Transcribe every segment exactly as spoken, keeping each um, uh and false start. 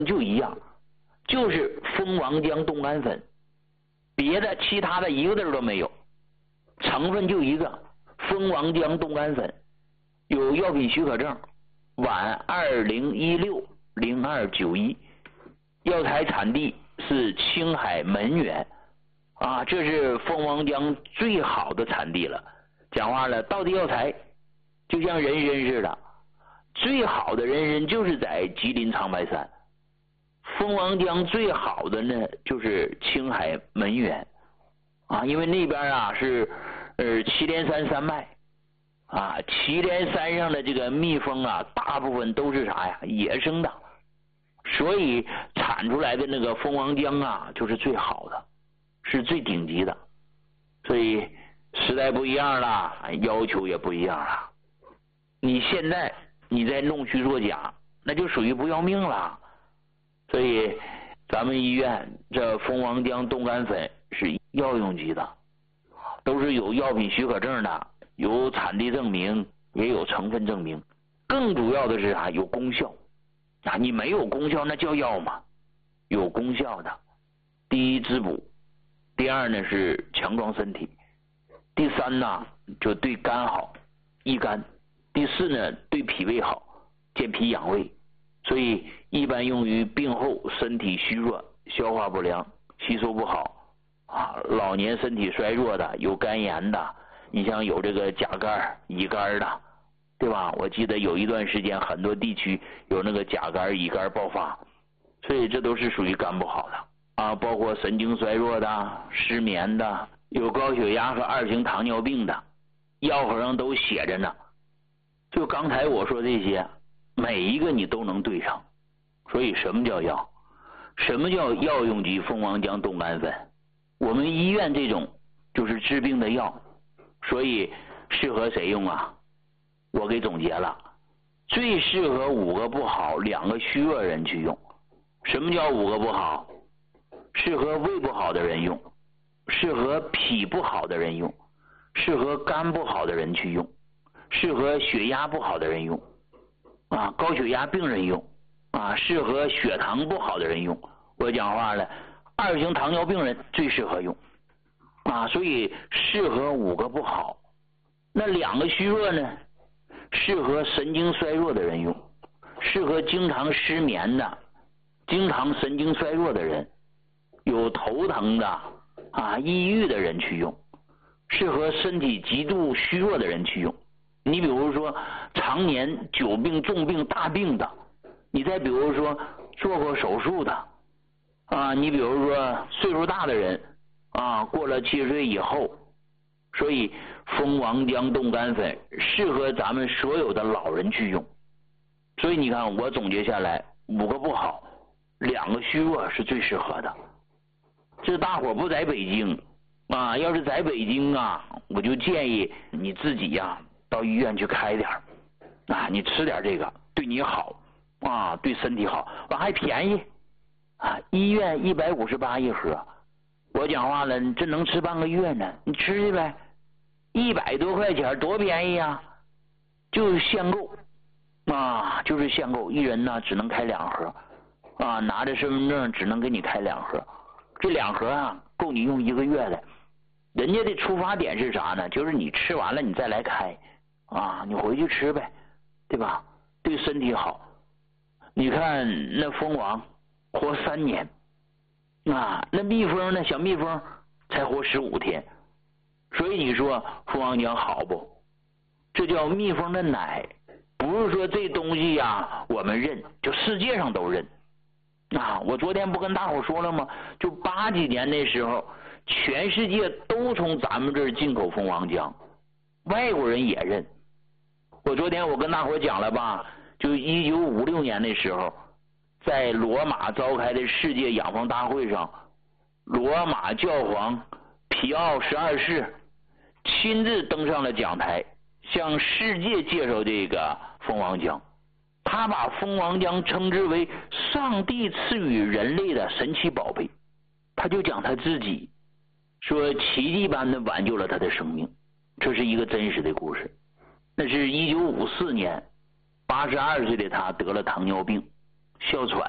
就一样，就是蜂王浆冻干粉，别的其他的一个字都没有，成分就一个蜂王浆冻干粉，有药品许可证，皖二零一六零二九一，药材产地是青海门源啊，这是蜂王浆最好的产地了。讲话了，道地药材就像人参似的，最好的人参就是在吉林长白山，蜂王浆最好的呢就是青海门源啊，因为那边啊是呃祁连山山脉啊，祁连山上的这个蜜蜂啊，大部分都是啥呀？野生的，所以产出来的那个蜂王浆啊，就是最好的，是最顶级的。所以时代不一样了，要求也不一样了。你现在你在弄虚作假，那就属于不要命了。所以咱们医院这蜂王浆冻干粉是药用级的，都是有药品许可证的，有产地证明，也有成分证明。更主要的是啊，有功效啊！你没有功效那叫药吗？有功效的，第一滋补，第二呢是强壮身体，第三呢就对肝好，益肝，第四呢对脾胃好，健脾养胃。所以一般用于病后身体虚弱、消化不良、吸收不好啊，老年身体衰弱的，有肝炎的，你像有这个甲肝、乙肝的，对吧？我记得有一段时间很多地区有那个甲肝、乙肝爆发，所以这都是属于肝不好的啊，包括神经衰弱的、失眠的，有高血压和二型糖尿病的，药盒上都写着呢。就刚才我说这些，每一个你都能对上。所以什么叫药？什么叫药用级蜂王浆冻干粉？我们医院这种就是治病的药，所以适合谁用啊？我给总结了，最适合五个不好、两个虚弱人去用。什么叫五个不好？适合胃不好的人用，适合脾不好的人用，适合肝不好的人去用，适合血压不好的人用啊，高血压病人用啊，适合血糖不好的人用。我讲话了，二型糖尿病人最适合用啊，所以适合五个不好。那两个虚弱呢？适合神经衰弱的人用，适合经常失眠的、经常神经衰弱的人，有头疼的啊、抑郁的人去用，适合身体极度虚弱的人去用。你比如说常年久病、重病、大病的，你再比如说做过手术的啊，你比如说岁数大的人啊，过了七十岁以后。所以蜂王浆冻干粉适合咱们所有的老人去用。所以你看我总结下来，五个不好，两个虚弱是最适合的。这大伙不在北京啊，要是在北京啊，我就建议你自己呀、啊、到医院去开点啊，你吃点这个对你好啊，对身体好，完还便宜啊，医院一百五十八一盒。我讲话了，你这能吃半个月呢，你吃去呗，一百多块钱多便宜啊，就是限购啊，就是限购，一人呢只能开两盒啊，拿着身份证只能给你开两盒，这两盒啊够你用一个月的。人家的出发点是啥呢？就是你吃完了你再来开啊，你回去吃呗，对吧？对身体好。你看那蜂王活三年。啊，那蜜蜂呢？小蜜蜂才活十五天，所以你说蜂王浆好不？这叫蜜蜂的奶，不是说这东西呀、啊、我们认，就世界上都认。啊，我昨天不跟大伙说了吗？就八几年那时候，全世界都从咱们这儿进口蜂王浆，外国人也认。我昨天我跟大伙讲了吧，就一九五六年那时候。在罗马召开的世界养蜂大会上，罗马教皇皮奥十二世亲自登上了讲台，向世界介绍这个蜂王浆。他把蜂王浆称之为上帝赐予人类的神奇宝贝。他就讲他自己说奇迹般的挽救了他的生命，这是一个真实的故事。那是一九五四年，八十二岁的他得了糖尿病哮喘，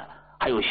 还有